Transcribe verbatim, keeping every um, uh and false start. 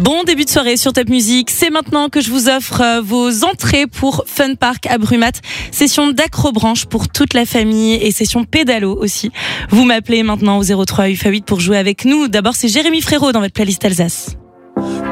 Bon début de soirée sur Top Music. C'est maintenant que je vous offre euh, vos entrées pour Fun Park à Brumat. Session d'acrobranche pour toute la famille et session pédalo aussi. Vous m'appelez maintenant au zéro trois huit huit pour jouer avec nous. D'abord, c'est Jérémy Frérot dans votre playlist Alsace.